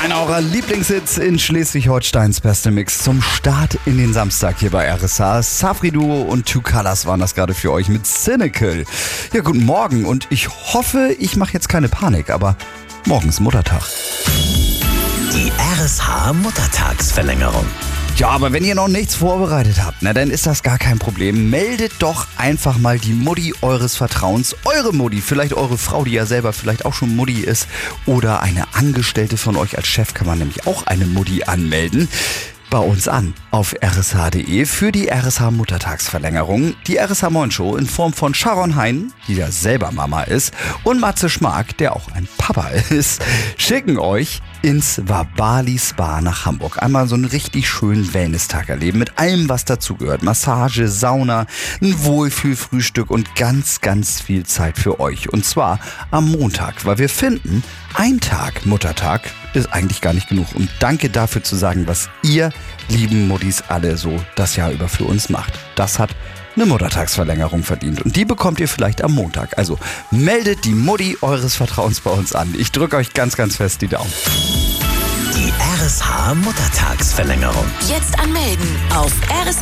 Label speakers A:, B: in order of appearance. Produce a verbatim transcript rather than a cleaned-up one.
A: Einer eurer Lieblingshits in Schleswig-Holsteins beste Mix zum Start in den Samstag hier bei R S H. Safri Duo und Two Colors waren das gerade für euch mit Cynical. Ja, guten Morgen und ich hoffe, ich mache jetzt keine Panik, aber morgen ist Muttertag.
B: Die R S H Muttertagsverlängerung.
A: Ja, aber wenn ihr noch nichts vorbereitet habt, na dann ist das gar kein Problem. Meldet doch einfach mal die Mutti eures Vertrauens, eure Mutti, vielleicht eure Frau, die ja selber vielleicht auch schon Mutti ist, oder eine Angestellte von euch. Als Chef kann man nämlich auch eine Mutti anmelden. Bei uns an auf r s h punkt d e für die R S H Muttertagsverlängerung. Die R S H Morning Show in Form von Sharon Hein, die ja selber Mama ist, und Matze Schmark, der auch ein Papa ist, schicken euch ins Wabali Spa nach Hamburg. Einmal so einen richtig schönen Wellness-Tag erleben mit allem, was dazugehört. Massage, Sauna, ein Wohlfühlfrühstück und ganz, ganz viel Zeit für euch. Und zwar am Montag, weil wir finden, ein Tag Muttertag ist eigentlich gar nicht genug. Und danke dafür zu sagen, was ihr, lieben Muttis, alle so das Jahr über für uns macht. Das hat eine Muttertagsverlängerung verdient. Und die bekommt ihr vielleicht am Montag. Also meldet die Mutti eures Vertrauens bei uns an. Ich drücke euch ganz, ganz fest die Daumen.
B: Die R S H Muttertagsverlängerung.
C: Jetzt anmelden auf r s